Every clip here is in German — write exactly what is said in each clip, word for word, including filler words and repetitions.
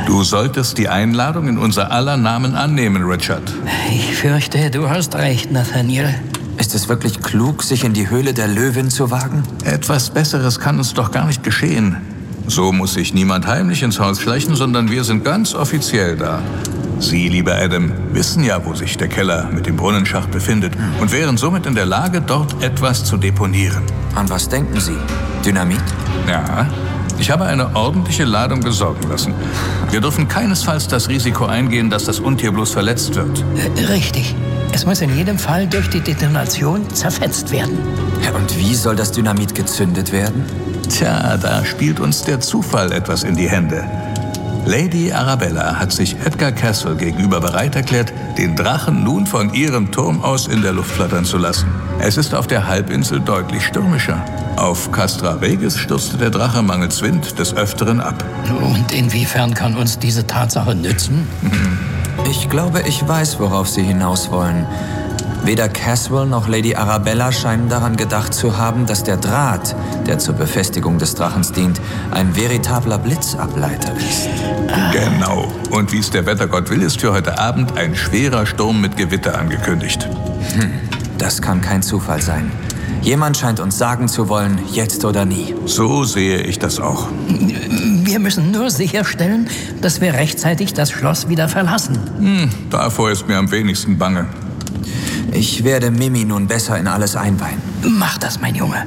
Du solltest die Einladung in unser aller Namen annehmen, Richard. Ich fürchte, du hast recht, Nathaniel. Ist es wirklich klug, sich in die Höhle der Löwin zu wagen? Etwas Besseres kann uns doch gar nicht geschehen. So muss sich niemand heimlich ins Haus schleichen, sondern wir sind ganz offiziell da. Sie, lieber Adam, wissen ja, wo sich der Keller mit dem Brunnenschacht befindet und wären somit in der Lage, dort etwas zu deponieren. An was denken Sie? Dynamit? Ja, ich habe eine ordentliche Ladung besorgen lassen. Wir dürfen keinesfalls das Risiko eingehen, dass das Untier bloß verletzt wird. Äh, richtig. Es muss in jedem Fall durch die Detonation zerfetzt werden. Ja, und wie soll das Dynamit gezündet werden? Tja, da spielt uns der Zufall etwas in die Hände. Lady Arabella hat sich Edgar Caswell gegenüber bereit erklärt, den Drachen nun von ihrem Turm aus in der Luft flattern zu lassen. Es ist auf der Halbinsel deutlich stürmischer. Auf Castra Regis stürzte der Drache mangels Wind des Öfteren ab. Und inwiefern kann uns diese Tatsache nützen? Ich glaube, ich weiß, worauf Sie hinaus wollen. Weder Caswell noch Lady Arabella scheinen daran gedacht zu haben, dass der Draht, der zur Befestigung des Drachens dient, ein veritabler Blitzableiter ist. Genau. Und wie es der Wettergott will, ist für heute Abend ein schwerer Sturm mit Gewitter angekündigt. Hm, das kann kein Zufall sein. Jemand scheint uns sagen zu wollen, jetzt oder nie. So sehe ich das auch. Wir müssen nur sicherstellen, dass wir rechtzeitig das Schloss wieder verlassen. Hm, davor ist mir am wenigsten bange. Ich werde Mimi nun besser in alles einweihen. Mach das, mein Junge.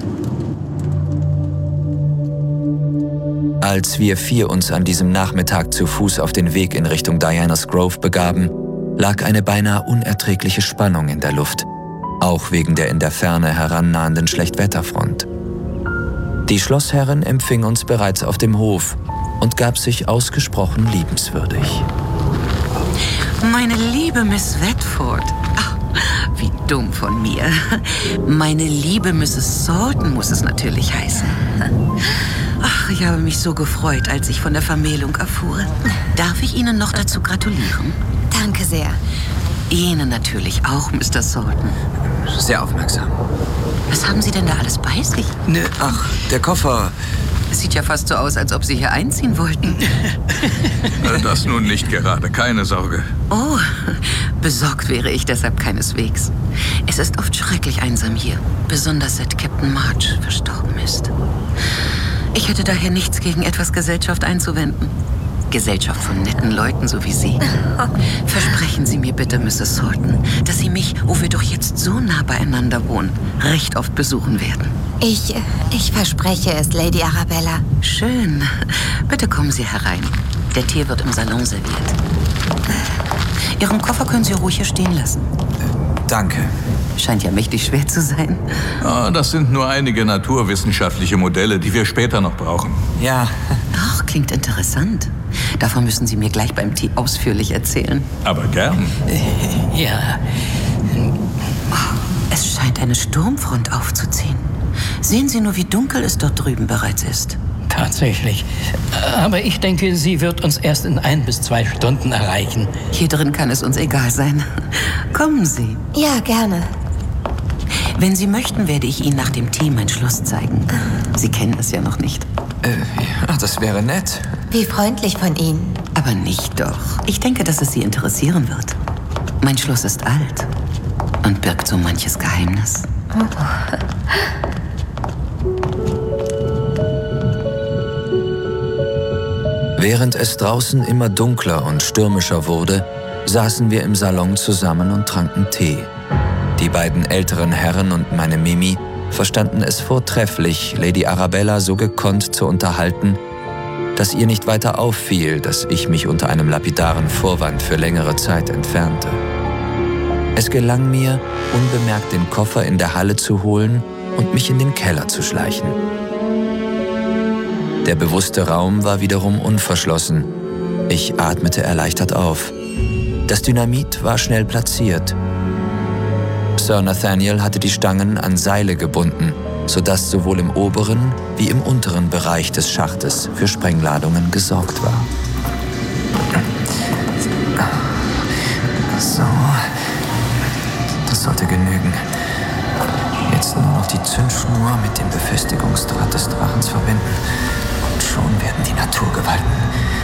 Als wir vier uns an diesem Nachmittag zu Fuß auf den Weg in Richtung Diana's Grove begaben, lag eine beinahe unerträgliche Spannung in der Luft, auch wegen der in der Ferne herannahenden Schlechtwetterfront. Die Schlossherrin empfing uns bereits auf dem Hof und gab sich ausgesprochen liebenswürdig. Meine liebe Miss Wedford. Ach, wie dumm von mir. Meine liebe Misses Salton muss es natürlich heißen. Ach, ich habe mich so gefreut, als ich von der Vermählung erfuhr. Darf ich Ihnen noch dazu gratulieren? Danke sehr. Ihnen natürlich auch, Mister Salton. Sehr aufmerksam. Was haben Sie denn da alles bei sich? Ne, ach, der Koffer. Es sieht ja fast so aus, als ob Sie hier einziehen wollten. Das nun nicht gerade, keine Sorge. Oh, besorgt wäre ich deshalb keineswegs. Es ist oft schrecklich einsam hier, besonders seit Captain March verstorben ist. Ich hätte daher nichts gegen etwas Gesellschaft einzuwenden. Gesellschaft von netten Leuten, so wie Sie. Versprechen Sie mir bitte, Misses Salton, dass Sie mich, wo wir doch jetzt so nah beieinander wohnen, recht oft besuchen werden. Ich, ich verspreche es, Lady Arabella. Schön. Bitte kommen Sie herein. Der Tee wird im Salon serviert. Ihren Koffer können Sie ruhig hier stehen lassen. Danke. Scheint ja mächtig schwer zu sein. Oh, das sind nur einige naturwissenschaftliche Modelle, die wir später noch brauchen. Ja. Ach, klingt interessant. Davon müssen Sie mir gleich beim Tee ausführlich erzählen. Aber gern. Ja. Oh, es scheint eine Sturmfront aufzuziehen. Sehen Sie nur, wie dunkel es dort drüben bereits ist. Tatsächlich. Aber ich denke, sie wird uns erst in ein bis zwei Stunden erreichen. Hier drin kann es uns egal sein. Kommen Sie. Ja, gerne. Wenn Sie möchten, werde ich Ihnen nach dem Tee mein Schloss zeigen. Sie kennen es ja noch nicht. Äh, ja, das wäre nett. Wie freundlich von Ihnen. Aber nicht doch. Ich denke, dass es Sie interessieren wird. Mein Schloss ist alt und birgt so manches Geheimnis. Oh. Während es draußen immer dunkler und stürmischer wurde, saßen wir im Salon zusammen und tranken Tee. Die beiden älteren Herren und meine Mimi verstanden es vortrefflich, Lady Arabella so gekonnt zu unterhalten, dass ihr nicht weiter auffiel, dass ich mich unter einem lapidaren Vorwand für längere Zeit entfernte. Es gelang mir, unbemerkt den Koffer in der Halle zu holen und mich in den Keller zu schleichen. Der bewusste Raum war wiederum unverschlossen. Ich atmete erleichtert auf. Das Dynamit war schnell platziert. Sir Nathaniel hatte die Stangen an Seile gebunden, sodass sowohl im oberen wie im unteren Bereich des Schachtes für Sprengladungen gesorgt war. So, das sollte genügen. Jetzt nur noch die Zündschnur mit dem Befestigungsdraht des Drachens verbinden. Und schon werden die Naturgewalten